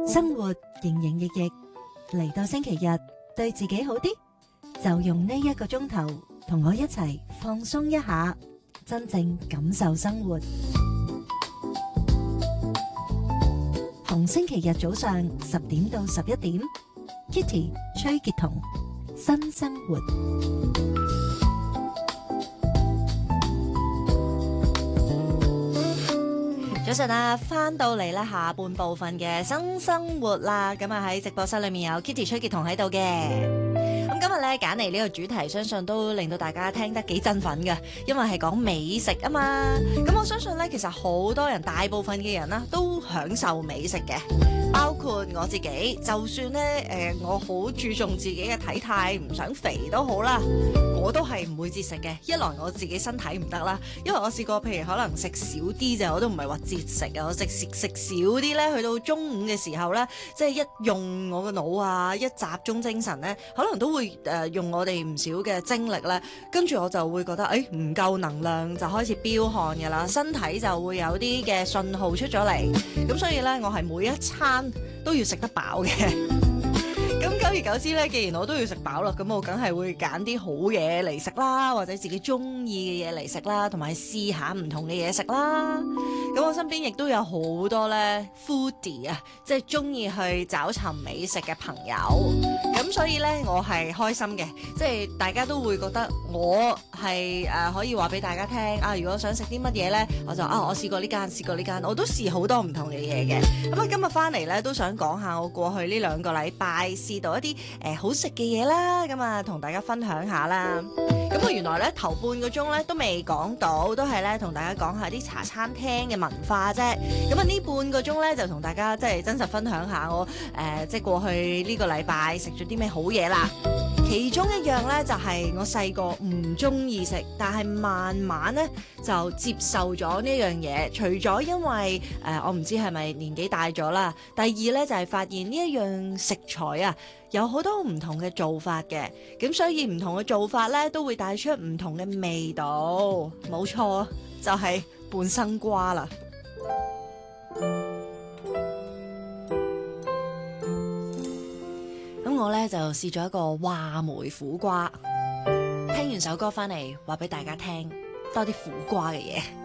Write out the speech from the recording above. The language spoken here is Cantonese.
生活營營役役，嚟到星期日對自己好啲，就用呢1個鐘頭同我一齊放鬆一下，真正感受生活。逢星期日早上10點到11點，Kitty 崔潔彤新生活。早晨啊，翻到嚟咧下半部分嘅新生活啦，咁啊喺直播室裏面有 Kitty 崔潔彤喺度嘅。咁今日咧揀嚟呢個主題，相信都令到大家聽得幾振奮嘅，因為係講美食啊嘛。咁我相信咧，其實好多人，大部分嘅人啦，都享受美食嘅，包括我自己。就算咧我好注重自己嘅體態，唔想肥都好啦，我都係唔會節食嘅。一來我自己身體唔得啦，因為我試過，譬如可能食少啲啫，我都唔係話節食啊，我食少啲咧，去到中午嘅時候咧，即係一用我個腦啊，一集中精神咧，可能都會用我哋唔少嘅精力咧，跟住我就會覺得唔夠能量，就開始飆汗㗎啦，身體就會有啲嘅信號出咗嚟，咁所以咧我係每一餐都要食得飽嘅。咁久而久之咧，既然我都要食飽啦，咁我梗係會揀啲好嘢嚟食啦，或者自己中意嘅嘢嚟食啦，同埋試下唔同嘅嘢食啦。咁我身邊亦都有好多咧 foodie 啊，即係中意去找尋美食嘅朋友。咁所以咧，我係開心嘅，即係大家都會覺得我係可以話俾大家聽啊。如果想食啲乜嘢咧，我就我試過呢間，我都試好多唔同嘅嘢嘅。咁啊，今日翻嚟咧都想講下我過去呢2個禮拜試到一啲好食嘅嘢啦，咁啊同大家分享下啦。咁我原來咧頭半個鐘咧都未講到，都係咧同大家講下啲茶餐廳嘅文化啫。咁啊呢半個鐘咧就同大家即係真實分享下我即係過去呢個禮拜食咗啲咩好嘢啦。其中一樣咧就係我細個唔中意食，但係慢慢咧就接受咗呢樣嘢。除咗因為我唔知係咪年紀大咗啦，第二咧就係發現呢一樣食材啊有好多唔同嘅做法嘅，咁所以唔同嘅做法咧都會帶出唔同嘅味道。冇錯，就係半生瓜啦。咁我咧就試咗一個話梅苦瓜，聽完首歌翻嚟話俾大家聽多啲苦瓜嘅嘢。